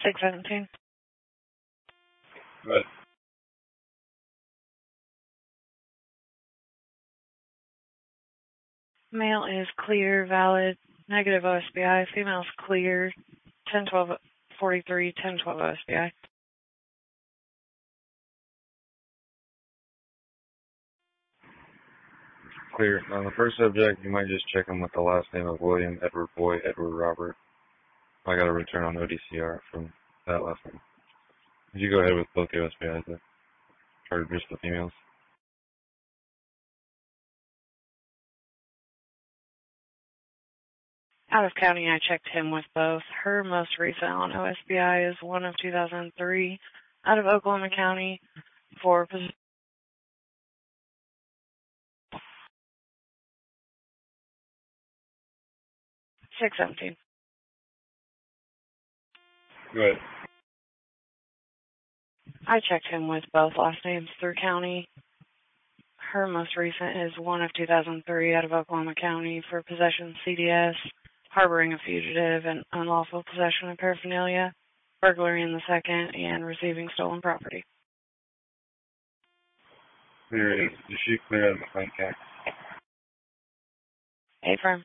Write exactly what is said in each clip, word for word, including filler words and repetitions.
six seventeen. Good. Male is clear, valid, negative O S B I. Female is clear, ten twelve forty-three, ten twelve O S B I. Clear. On the first subject, you might just check him with the last name of William Edward Boy Edward Robert. I got a return on O D C R from that last name. You go ahead with both the O S B Is though. Try to just the females. Out of county, I checked him with both. Her most recent on O S B I is one of two thousand three out of Oklahoma County for six seventeen. Go ahead. I checked him with both last names through county. Her most recent is one of two thousand three out of Oklahoma County for possession C D S, harboring a fugitive, and unlawful possession of paraphernalia, burglary in the second, and receiving stolen property. Clear. Is, is she clear out of the front cat? A firm.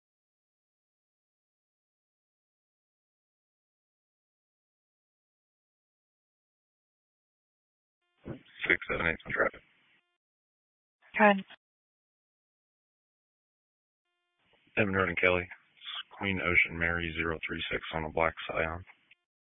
Six, seven, eight on traffic. Good. Evan Road and Kelly. Queen Ocean Mary zero three six on a black Scion.